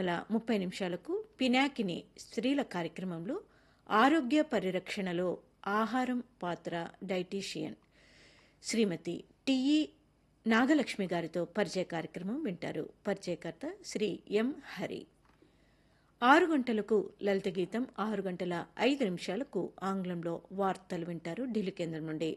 7:30 పినాకిని స్త్రీల కార్యక్రమంలో ఆరోగ్య పరిరక్షణలో ఆహారం పాత్ర డైటీషియన్ శ్రీమతి టిఈ నాగలక్ష్మి గారితో పరిచయ కార్యక్రమం వింటారు. పరిచయకర్త శ్రీ ఎం హరి. 6 లలిత గీతం, 6:05 ఆంగ్లంలో వార్తలు వింటారు ఢిల్లీ కేంద్రం నుండి.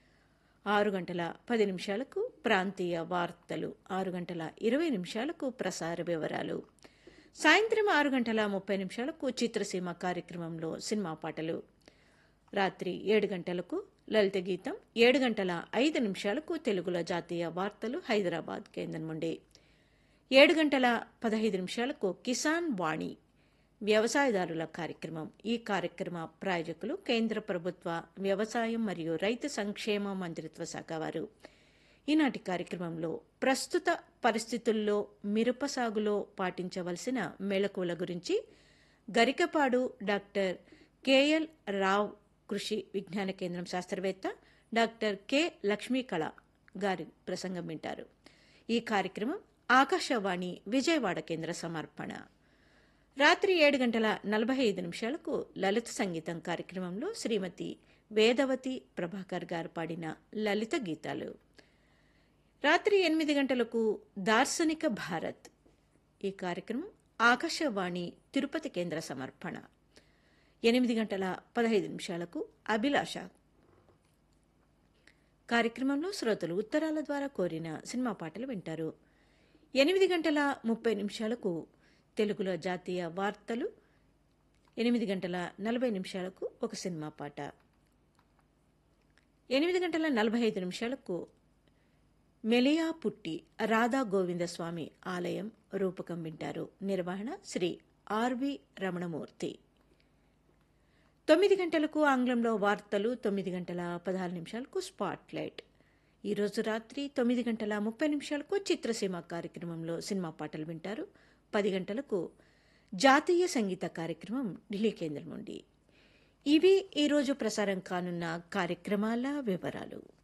6:10 ప్రాంతీయ వార్తలు, 6:20 ప్రసార వివరాలు. సాయంత్రం 6:30 చిత్రసీమ కార్యక్రమంలో సినిమా పాటలు. రాత్రి 7 లలిత గీతం, 7:05 తెలుగులో జాతీయ వార్తలు హైదరాబాద్ కేంద్రం నుండి. 7:15 కిసాన్ వాణి వ్యవసాయదారుల కార్యక్రమం. ఈ కార్యక్రమ ప్రాయోజకులు కేంద్ర ప్రభుత్వ వ్యవసాయం మరియు రైతు సంక్షేమ మంత్రిత్వ శాఖ వారు. ఈనాటి కార్యక్రమంలో ప్రస్తుత పరిస్థితుల్లో మిరప సాగులో పాటించవలసిన మెళకువల గురించి గరికపాడు డాక్టర్ కెఎల్ రావ్ కృషి విజ్ఞాన కేంద్రం శాస్త్రవేత్త డాక్టర్ కె లక్ష్మీకళ గారి ప్రసంగం వింటారు. ఈ కార్యక్రమం ఆకాశవాణి విజయవాడ కేంద్ర సమర్పణ. రాత్రి 7:45 లలిత సంగీతం కార్యక్రమంలో శ్రీమతి వేదవతి ప్రభాకర్ గారు పాడిన లలిత గీతాలు. రాత్రి 8 దార్శనిక భారత్. ఈ కార్యక్రమం ఆకాశవాణి తిరుపతి కేంద్ర సమర్పణ. 8:15 అభిలాష కార్యక్రమంలో శ్రోతలు ఉత్తరాల ద్వారా కోరిన సినిమా పాటలు వింటారు. 8:30 తెలుగులో జాతీయ వార్తలు, 8:40 ఒక సినిమా పాట. 8:45 మెలియా పుట్టి రాధా గోవిందస్వామి ఆలయం రూపకం వింటారు. నిర్వహణ శ్రీ ఆర్వి రమణమూర్తి. 9 ఆంగ్లంలో వార్తలు, 9:16 స్పాట్ లైట్. ఈరోజు రాత్రి 9:30 చిత్రసీమ కార్యక్రమంలో సినిమా పాటలు వింటారు. 10 జాతీయ సంగీత కార్యక్రమం ఢిల్లీ కేంద్రం నుండి. ఇవి ఈరోజు ప్రసారం కానున్న కార్యక్రమాల వివరాలు.